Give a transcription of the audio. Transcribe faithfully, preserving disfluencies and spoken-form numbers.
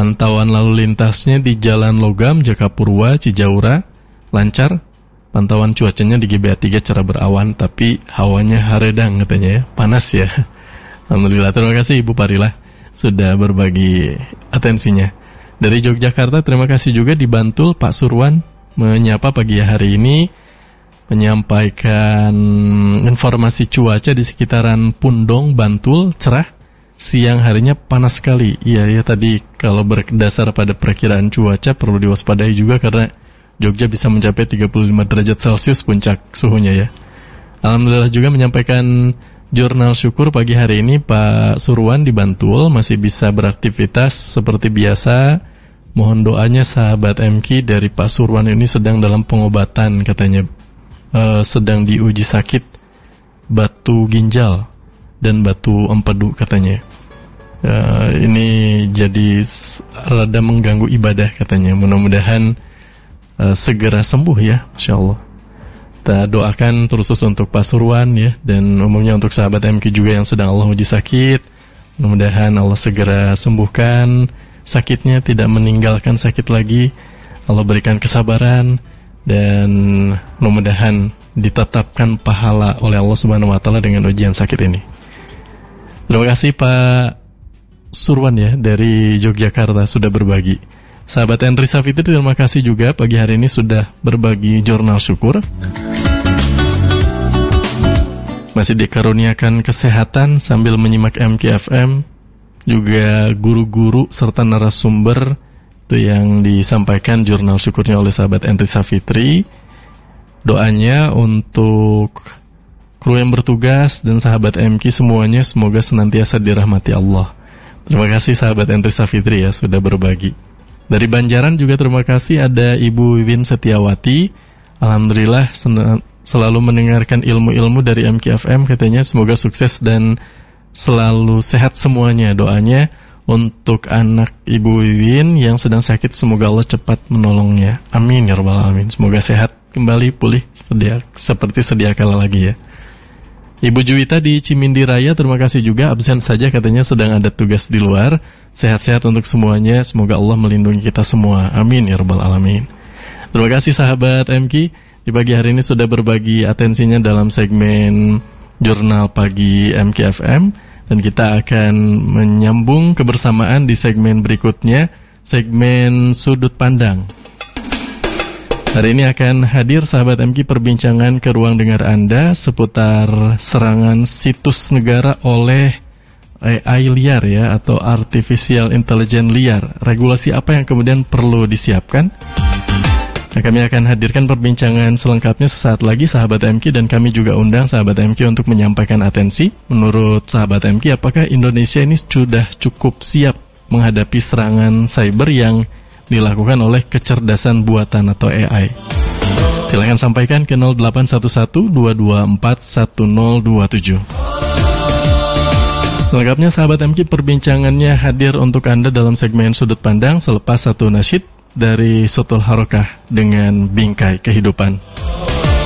Pantauan lalu lintasnya di Jalan Logam, Jakapurwa, Cijaura, lancar. Pantauan cuacanya di G B A tiga cerah berawan, tapi hawanya haredang katanya ya, panas ya. Alhamdulillah, terima kasih Ibu Parila sudah berbagi atensinya. Dari Yogyakarta, terima kasih juga di Bantul, Pak Surwan menyapa pagi hari ini, menyampaikan informasi cuaca di sekitaran Pundong, Bantul, cerah. Siang harinya panas sekali. Iya ya, tadi kalau berdasar pada perkiraan cuaca perlu diwaspadai juga karena Jogja bisa mencapai tiga puluh lima derajat Celcius puncak suhunya ya. Alhamdulillah juga menyampaikan jurnal syukur pagi hari ini Pak Surwan di Bantul masih bisa beraktivitas seperti biasa. Mohon doanya sahabat M K dari Pak Surwan ini sedang dalam pengobatan katanya, e, sedang diuji sakit batu ginjal dan batu empedu katanya. Uh, ini jadi rada mengganggu ibadah katanya. Mudah-mudahan uh, segera sembuh ya, Masya Allah. Kita doakan terus untuk Pak Surwan ya, dan umumnya untuk sahabat M K juga yang sedang Allah uji sakit. Mudah-mudahan Allah segera sembuhkan sakitnya, tidak meninggalkan sakit lagi. Allah berikan kesabaran dan mudah-mudahan ditetapkan pahala oleh Allah Subhanahu wa taala dengan ujian sakit ini. Terima kasih Pak Surwan ya dari Yogyakarta sudah berbagi. Sahabat Henry Safitri, terima kasih juga pagi hari ini sudah berbagi jurnal syukur. Masih dikaruniakan kesehatan sambil menyimak M K F M, juga guru-guru serta narasumber itu yang disampaikan jurnal syukurnya oleh sahabat Henry Safitri. Doanya untuk kru yang bertugas dan sahabat M K semuanya semoga senantiasa dirahmati Allah. Terima kasih sahabat Henry Safitri ya sudah berbagi. Dari Banjaran juga terima kasih ada Ibu Wiwin Setiawati. Alhamdulillah sen- selalu mendengarkan ilmu-ilmu dari M K F M katanya. Semoga sukses dan selalu sehat semuanya. Doanya untuk anak Ibu Wiwin yang sedang sakit, semoga Allah cepat menolongnya. Amin ya rabbal alamin. Semoga sehat kembali pulih sedia, seperti sedia kala lagi ya. Ibu Juwita di Cimindi Raya, terima kasih juga, absen saja katanya sedang ada tugas di luar. Sehat-sehat untuk semuanya, semoga Allah melindungi kita semua. Amin ya rabbal alamin. Terima kasih sahabat M K, di pagi hari ini sudah berbagi atensinya dalam segmen Jurnal Pagi M K F M. Dan kita akan menyambung kebersamaan di segmen berikutnya, segmen Sudut Pandang. Hari ini akan hadir sahabat M K perbincangan ke ruang dengar Anda seputar serangan situs negara oleh A I liar ya, atau Artificial Intelligence liar. Regulasi apa yang kemudian perlu disiapkan? Nah, kami akan hadirkan perbincangan selengkapnya sesaat lagi sahabat M K, dan kami juga undang sahabat M K untuk menyampaikan atensi. Menurut sahabat M K, apakah Indonesia ini sudah cukup siap menghadapi serangan cyber yang dilakukan oleh kecerdasan buatan atau A I? Silakan sampaikan ke nol delapan satu satu dua dua empat satu nol dua tujuh. Selengkapnya sahabat M K perbincangannya hadir untuk Anda dalam segmen Sudut Pandang selepas satu nasyid dari Sotul Harokah dengan Bingkai Kehidupan.